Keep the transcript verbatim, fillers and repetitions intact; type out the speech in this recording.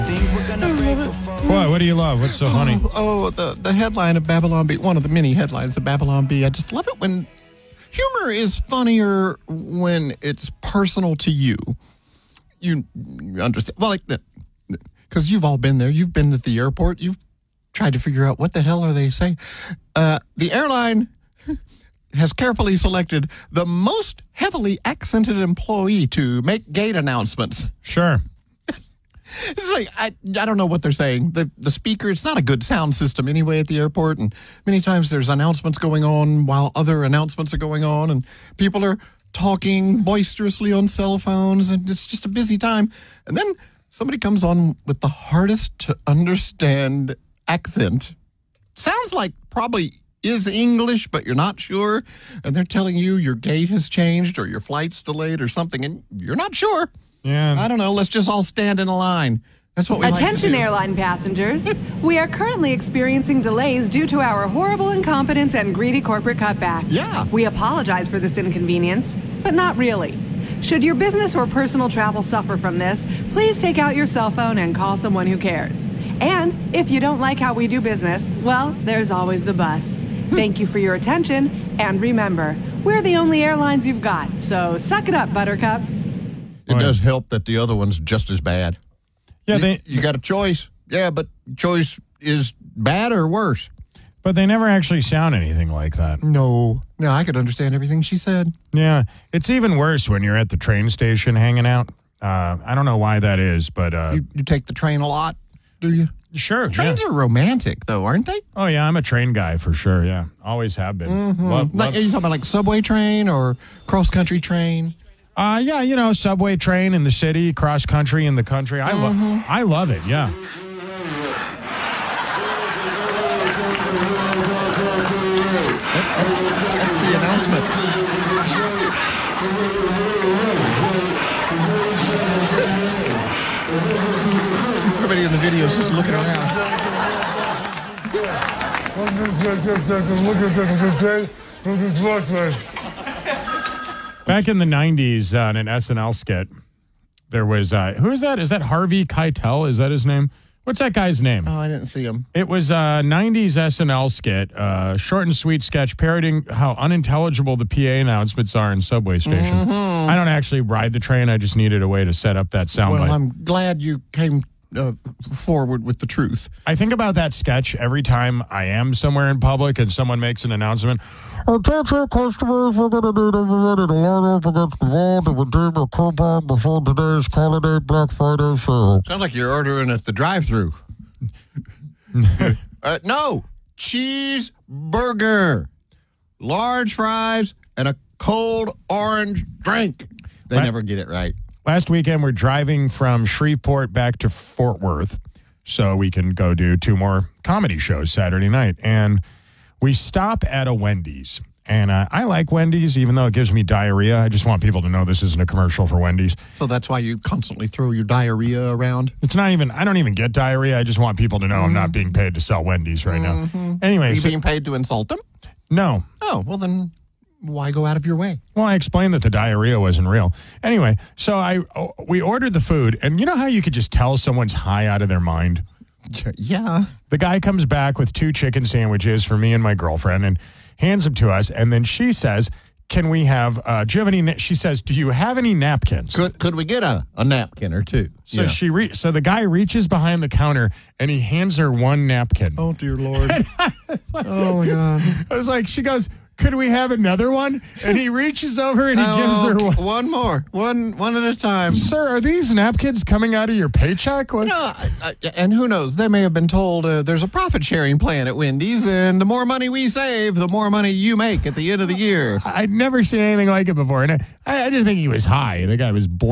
What? What do you love? What's so funny? Oh, oh, the, the headline of Babylon Bee, one of the many headlines of Babylon Bee. I just love it when humor is funnier when it's personal to you. You, you understand? Well, like, because you've all been there. You've been at the airport. You've tried to figure out what the hell are they saying. Uh, the airline has carefully selected the most heavily accented employee to make gate announcements. Sure. It's like, I I don't know what they're saying. The the speaker, it's not a good sound system anyway at the airport, and many times there's announcements going on while other announcements are going on, and people are talking boisterously on cell phones, and it's just a busy time. And then somebody comes on with the hardest to understand accent. Sounds like probably is English, but you're not sure, and they're telling you your gate has changed or your flight's delayed or something, and you're not sure. Yeah. I don't know. Let's just all stand in a line. That's what we Attention, like to do. airline passengers. We are currently experiencing delays due to our horrible incompetence and greedy corporate cutback. Yeah. We apologize for this inconvenience, but not really. Should your business or personal travel suffer from this, please take out your cell phone and call someone who cares. And if you don't like how we do business, well, there's always the bus. Thank you for your attention, and remember, we're the only airlines you've got, so suck it up, Buttercup. It does help that the other one's just as bad. Yeah, you, they, you got a choice. Yeah, but choice is bad or worse. but they never actually sound anything like that. No. No, I could understand everything she said. Yeah, it's even worse when you're at the train station hanging out. Uh, I don't know why that is, but uh, You, you take the train a lot, do you? sure. Trains yeah. are romantic, though, aren't they? Oh yeah, I'm a train guy for sure. Yeah, always have been. Mm-hmm. Love, Like, love- are you talking about like subway train or cross-country train? Uh, yeah, you know, subway train in the city, cross country in the country. I love, I love it. Yeah. That's the announcement. Everybody in the video is just looking around. Back in the nineties, uh, in an S N L skit, there was, uh, who is that? Is that Harvey Keitel? Is that his name? What's that guy's name? Oh, I didn't see him. It was a nineties S N L skit, uh, short and sweet sketch parodying how unintelligible the P A announcements are in subway stations. I don't actually ride the train. I just needed a way to set up that soundbite. Well, I'm glad you came uh, forward with the truth. I think about that sketch every time I am somewhere in public and someone makes an announcement. Attention customers, we're going to need everybody to line up against the wall to redeem a coupon before today's holiday Black Friday sale. Sounds like you're ordering at the drive-thru. uh, no, cheeseburger, large fries, and a cold orange drink. They Right. never get it right. Last weekend, we're driving from Shreveport back to Fort Worth so we can go do two more comedy shows Saturday night. And we stop at a Wendy's. And uh, I like Wendy's, even though it gives me diarrhea. I just want people to know this isn't a commercial for Wendy's. So that's why you constantly throw your diarrhea around? It's not even, I don't even get diarrhea. I just want people to know I'm not being paid to sell Wendy's right now. Are Anyway, you so- being paid to insult them? no. Oh, well then why go out of your way? Well, I explained that the diarrhea wasn't real. Anyway, so I oh, we ordered the food, and you know how you could just tell someone's high out of their mind? Yeah. The guy comes back with two chicken sandwiches for me and my girlfriend and hands them to us, and then she says, can we have, uh, do you have any, na-? she says, do you have any napkins? Could could we get a, a napkin or two? So Yeah. she re- so the guy reaches behind the counter, and he hands her one napkin. Oh, dear Lord. Oh, my God. I was like, she goes, could we have another one? And he reaches over and he Oh, gives her one. one more. One one at a time. Sir, are these napkins coming out of your paycheck? What? No, I, I, and who knows? They may have been told uh, there's a profit sharing plan at Wendy's, and the more money we save, the more money you make at the end of the year. I'd never seen anything like it before. And I, I didn't think he was high. The guy was